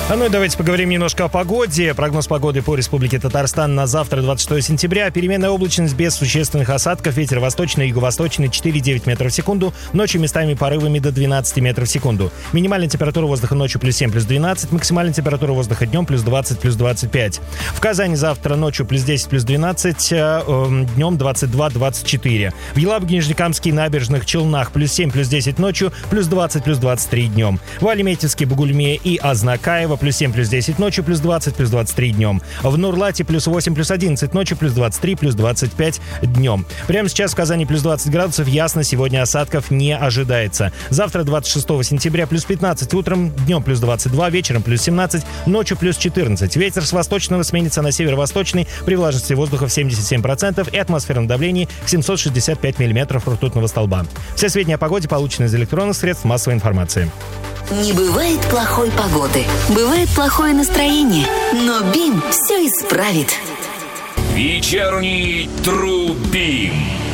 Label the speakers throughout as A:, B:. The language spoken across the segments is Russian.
A: Ну и давайте поговорим немножко о погоде. Прогноз погоды по Республике Татарстан на завтра, 26 сентября. Переменная облачность без существенных осадков. Ветер восточный и юго-восточный 4,9 метров в секунду. Ночью местами порывами до 12 метров в секунду. Минимальная температура воздуха ночью плюс 7, плюс 12. Максимальная температура воздуха днем плюс 20, плюс 25. В Казани завтра ночью плюс 10, плюс 12. Днем 22, 24. В Елабуге, Нижнекамске и Набережных Челнах плюс 7, плюс 10 ночью, плюс 20, плюс 23 днем. В Альметьевске, Бугульме и Азнакаево плюс 7, плюс 10 ночью, плюс 20, плюс 23 днем. В Нурлате плюс 8, плюс 11 ночью, плюс 23, плюс 25 днем. Прямо сейчас в Казани плюс 20 градусов, ясно, сегодня осадков не ожидается. Завтра, 26 сентября, плюс 15 утром, днем плюс 22, вечером плюс 17, ночью плюс 14. Ветер с восточного сменится на северо-восточный, при влажности воздуха в 77% и атмосферном давлении 765 миллиметров ртутного столба. Все сведения о погоде получены из электронных средств массовой информации.
B: Не бывает плохой погоды, бывает плохое настроение, но БИМ все исправит.
C: Вечерний Тру-Бим.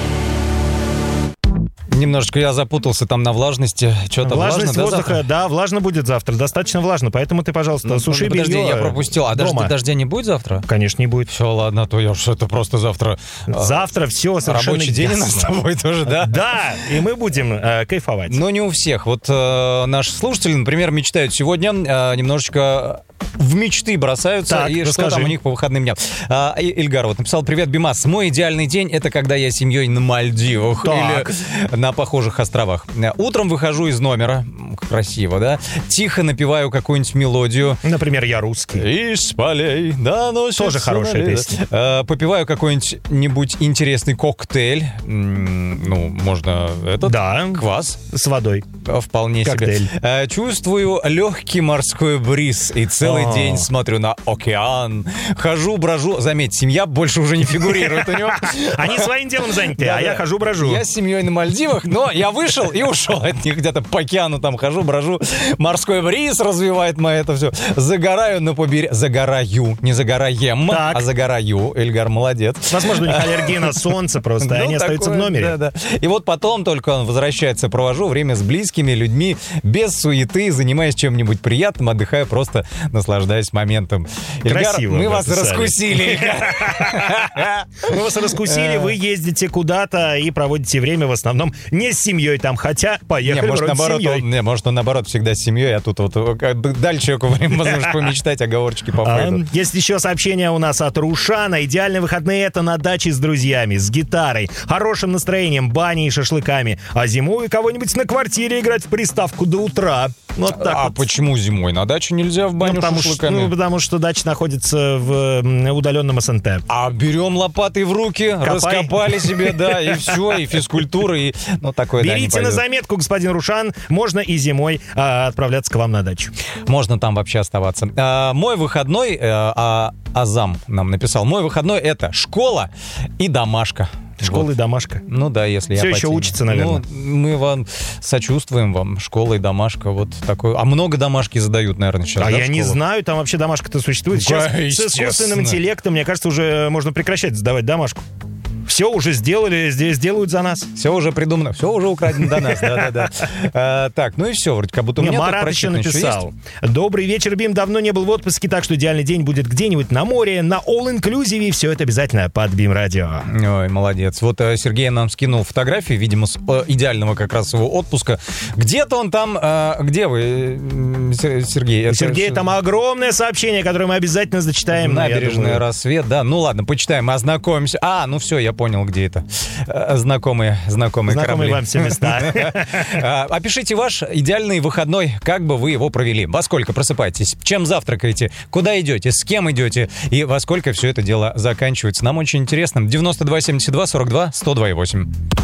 D: Немножечко я запутался там на влажности. Что-то
A: Влажность
D: влажно,
A: воздуха, да, влажно будет завтра. Достаточно влажно, поэтому ты, пожалуйста, суши белье.
D: Подожди, я пропустил. А
A: дома.
D: дождя не будет завтра?
A: Конечно, не будет.
D: Все, ладно, то я что-то просто завтра...
A: Завтра все совершенно
D: Рабочий день у нас с тобой тоже, да?
A: Да, и мы будем кайфовать.
D: Но не у всех. Вот наши слушатели, например, мечтают сегодня немножечко в мечты бросаются.
A: Так,
D: и
A: расскажи.
D: что там у них по выходным дням. Ильгар вот написал: «Привет, Бимас. Мой идеальный день — это когда я с семьей на Мальдивах
A: Так.
D: или на похожих островах. Утром выхожу из номера. Красиво, да? Тихо напеваю какую-нибудь мелодию.
A: Например, я русский.
D: Из полей доносится...
A: Тоже хорошая
D: налево.
A: песня.
D: Попиваю какой-нибудь интересный коктейль. Ну, можно этот...
A: Да.
D: Квас.
A: С водой.
D: Вполне
A: Коктейль.
D: себе. Чувствую легкий морской бриз и целый день смотрю на океан. Хожу, брожу. Заметь, семья больше уже не фигурирует у него.
A: Они своим делом заняты, а я хожу, брожу.
D: Я с семьей на Мальдивах, но я вышел и ушел от них. Где-то по океану там хожу, брожу. Морской бриз развивает мое это все. Загораю на побережье. Загораю. Не загораем,
A: Так.
D: а загораю. Эльгар молодец.
A: Возможно, у них аллергия на солнце просто, и они остаются в номере.
D: Да. И вот потом только он возвращается, провожу время с близкими людьми, без суеты, занимаясь чем-нибудь приятным, отдыхаю, просто наслаждаясь моментом. Эльгар,
A: Красиво
D: мы
A: вы
D: вас
A: описали.
D: раскусили.
A: Мы вас раскусили, вы ездите куда-то и проводите время в основном не с семьей там, хотя
D: Не,
A: поехали
D: может,
A: вроде с
D: наоборот,
A: семьей.
D: может, он наоборот всегда с семьей, а тут вот дали человеку время, возможно, помечтать, оговорочки по факту.
A: Есть еще сообщение у нас от Рушана. Идеальные выходные — это на даче с друзьями, с гитарой, хорошим настроением, баней и шашлыками. А зимой кого-нибудь на квартире играть в приставку до утра. Вот так
D: А
A: вот.
D: почему зимой? На даче нельзя в баню
A: потому,
D: шашлыками?
A: потому что дача находится в удаленном СНТ.
D: А берем лопаты в руки,
A: Копай.
D: раскопали себе, да, и все, и физкультура, и ну такое, да, не
A: Берите на
D: пойдет.
A: заметку, господин Рушан, можно и зимой отправляться к вам на дачу.
D: Можно там вообще оставаться. Мой выходной, Азам нам написал, мой выходной — это школа и домашка.
A: Школа и домашка.
D: Ну да, если
A: Все
D: я
A: еще
D: по теме.
A: учится, наверное.
D: Ну, мы вам сочувствуем, вам. Школа и домашка, вот такой. А много домашки задают, наверное, сейчас,
A: А
D: да,
A: я
D: в
A: не
D: школу?
A: знаю, там вообще домашка-то существует. Сейчас с
D: Естественно.
A: искусственным интеллектом, мне кажется, уже можно прекращать сдавать домашку. Все уже сделали, здесь делают за нас.
D: Все уже придумано, все уже украдено до нас, да-да-да. Так, ну и все, вроде как будто у
A: Мне
D: меня тут
A: Марат еще
D: прочитано
A: написал.
D: есть.
A: Добрый вечер, Бим. Давно не был в отпуске, так что идеальный день будет где-нибудь на море, на all-inclusive, и все это обязательно под Бим Радио.
D: Ой, молодец. Вот Сергей нам скинул фотографии, видимо, с идеального как раз его отпуска. Где-то он там... где вы, Сергей?
A: У Сергея там огромное сообщение, которое мы обязательно зачитаем. я
D: Набережная
A: думаю.
D: Рассвет, да. Ну ладно, почитаем, ознакомимся. Ну все, я понял, где это. Знакомые
A: Знакомые
D: корабли.
A: вам все места.
D: Опишите ваш идеальный выходной, как бы вы его провели. Во сколько просыпаетесь, чем завтракаете, куда идете, с кем идете и во сколько все это дело заканчивается. Нам очень интересно. 92 72 42 102 8.